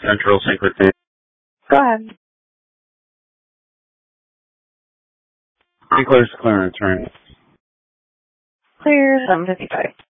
Central Synchrony. Go ahead. Clears clearance, right? Clear 755.